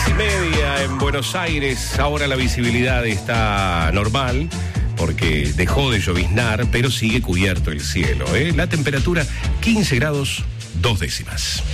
10:30 en Buenos Aires. Ahora la visibilidad está normal porque dejó de lloviznar, pero sigue cubierto el cielo, ¿eh? La temperatura 15 grados 2 décimas.